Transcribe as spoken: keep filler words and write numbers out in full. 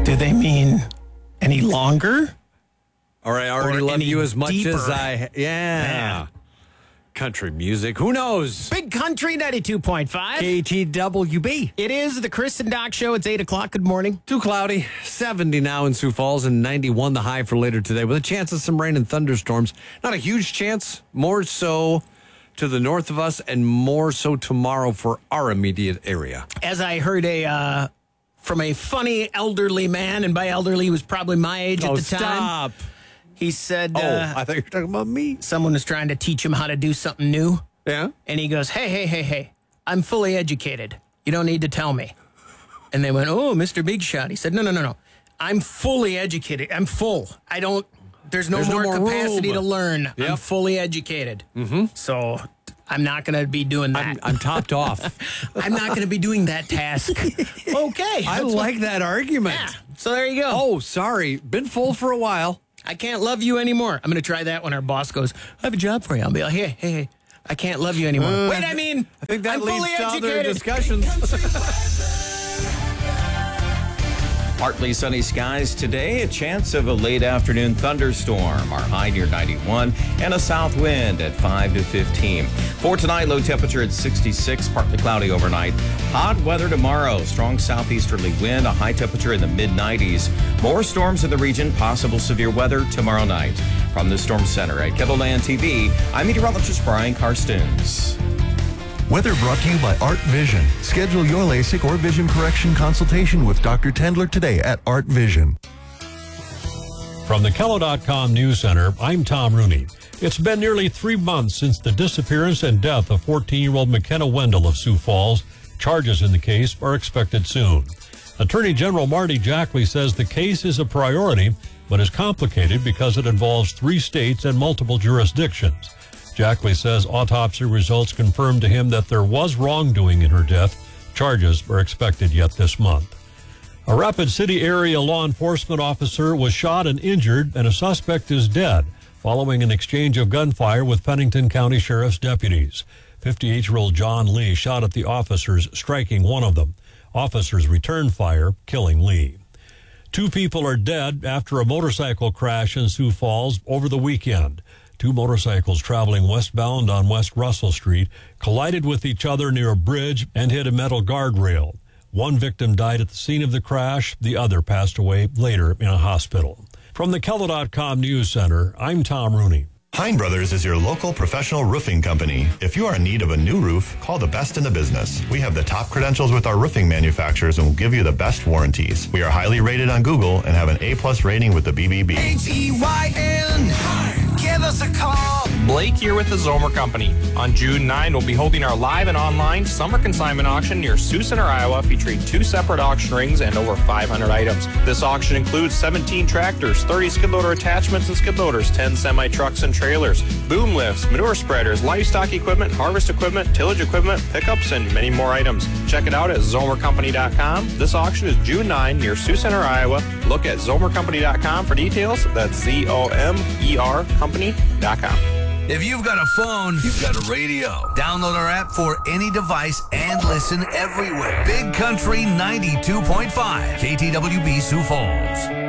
Do they mean any longer? Or I already Or love any you as much deeper? as I... Yeah. Yeah. Country music. Who knows? Big Country ninety-two point five. K T W B. It is the Chris and Doc Show. It's eight o'clock. Good morning. Too cloudy. seventy now in Sioux Falls and ninety-one the high for later today with a chance of some rain and thunderstorms. Not a huge chance. More so to the north of us and more so tomorrow for our immediate area. As I heard a uh, from a funny elderly man, and by elderly he was probably my age oh, at the time. stop. He said Oh, uh, I thought you were talking about me. someone was trying to teach him how to do something new. Yeah? And he goes, hey, hey, hey, hey, I'm fully educated. You don't need to tell me. And they went, oh, Mister Big Shot. He said, no, no, no, no. I'm fully educated. I'm full. I don't, there's no There's no more more capacity room. to learn. I'm Yep. fully educated. Mm-hmm. So I'm not going to be doing that. I'm, I'm topped off. I'm not going to be doing that task. Okay. I That's like that argument. Yeah. So there you go. Oh, sorry. Been full for a while. I can't love you anymore. I'm going to try that when our boss goes, I have a job for you. I'll be like, hey, hey, hey, I can't love you anymore. Uh, Wait, I mean, I think that I'm leads fully to other educated. discussions. Partly sunny skies today, a chance of a late afternoon thunderstorm. Our high near ninety-one and a south wind at five to fifteen. For tonight, low temperature at sixty-six, partly cloudy overnight. Hot weather tomorrow, strong southeasterly wind, a high temperature in the mid nineties. More storms in the region, possible severe weather tomorrow night. From the Storm Center at Kettleland T V, I'm meteorologist Brian Karstens. Weather brought to you by Art Vision. Schedule your LASIK or vision correction consultation with Doctor Tendler today at Art Vision. From the Kello dot com News Center, I'm Tom Rooney. It's been nearly three months since the disappearance and death of fourteen-year-old McKenna Wendell of Sioux Falls. Charges in the case are expected soon. Attorney General Marty Jackley says the case is a priority, but is complicated because it involves three states and multiple jurisdictions. Jackley says autopsy results confirmed to him that there was wrongdoing in her death. Charges are expected yet this month. A Rapid City area law enforcement officer was shot and injured, and a suspect is dead following an exchange of gunfire with Pennington County Sheriff's deputies. fifty-eight-year-old John Lee shot at the officers, striking one of them. Officers returned fire, killing Lee. Two people are dead after a motorcycle crash in Sioux Falls over the weekend. Two motorcycles traveling westbound on West Russell Street collided with each other near a bridge and hit a metal guardrail. One victim died at the scene of the crash. The other passed away later in a hospital. From the Kello dot com News Center, I'm Tom Rooney. Hein Brothers is your local professional roofing company. If you are in need of a new roof, call the best in the business. We have the top credentials with our roofing manufacturers and will give you the best warranties. We are highly rated on Google and have an A-plus rating with the B B B. H E Y N, give us a call. Blake here with the Zomer Company. On June ninth, we'll be holding our live and online summer consignment auction near Sioux Center, Iowa, featuring two separate auction rings and over five hundred items. This auction includes seventeen tractors, thirty skid loader attachments and skid loaders, ten semi-trucks and trailers, boom lifts, manure spreaders, livestock equipment, harvest equipment, tillage equipment, pickups, and many more items. Check it out at zomer company dot com. This auction is June ninth near Sioux Center, Iowa. Look at zomer company dot com for details. That's Z O M E R company dot com. If you've got a phone, you've got a radio. Download our app for any device and listen everywhere. Big Country ninety-two point five, K T W B Sioux Falls.